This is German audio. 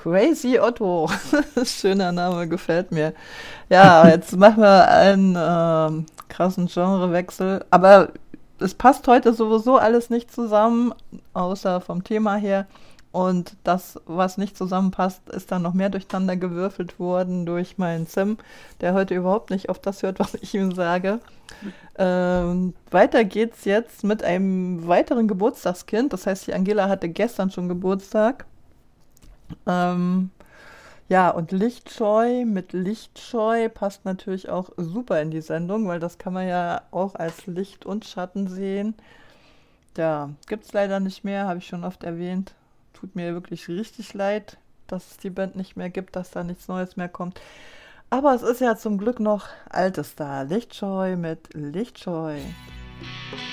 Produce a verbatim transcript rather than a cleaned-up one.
Crazy Otto. Schöner Name, gefällt mir. Ja, jetzt machen wir einen ähm, krassen Genrewechsel. Aber es passt heute sowieso alles nicht zusammen, außer vom Thema her. Und das, was nicht zusammenpasst, ist dann noch mehr durcheinander gewürfelt worden durch meinen Sim, der heute überhaupt nicht auf das hört, was ich ihm sage. Ähm, weiter geht's jetzt mit einem weiteren Geburtstagskind. Das heißt, die Angela hatte gestern schon Geburtstag. Ähm, ja, und Lichtscheu mit Lichtscheu passt natürlich auch super in die Sendung, weil das kann man ja auch als Licht und Schatten sehen. Ja, gibt's leider nicht mehr, habe ich schon oft erwähnt. Tut mir wirklich richtig leid, dass es die Band nicht mehr gibt, dass da nichts Neues mehr kommt. Aber es ist ja zum Glück noch altes da. Lichtscheu mit Lichtscheu.